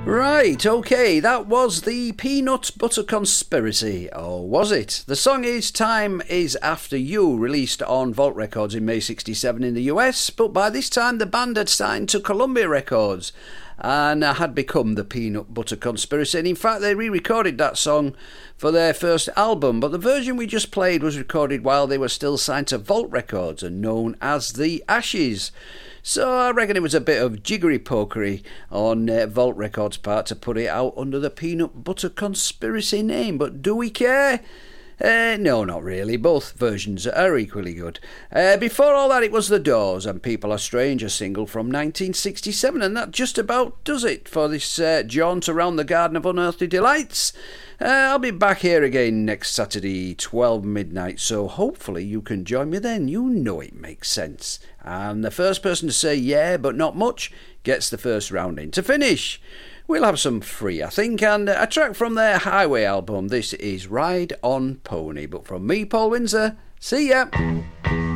Right, okay, that was the Peanut Butter Conspiracy, or was it? The song is Time Is After You, released on Vault Records in May 67 in the US, but by this time the band had signed to Columbia Records and had become the Peanut Butter Conspiracy, and in fact they re-recorded that song for their first album, but the version we just played was recorded while they were still signed to Vault Records and known as The Ashes. So I reckon it was a bit of jiggery-pokery on Vault Records' part to put it out under the Peanut Butter Conspiracy name. But do we care? No, not really. Both versions are equally good. Before all that, it was The Doors and People Are Strange, a single from 1967. And that just about does it for this jaunt around the Garden of Unearthly Delights. I'll be back here again next Saturday, 12 midnight, so hopefully you can join me then. You know it makes sense. And the first person to say yeah, but not much, gets the first round in. To finish, we'll have some free, I think, and a track from their Highway album. This is Ride On Pony. But from me, Paul Windsor, see ya!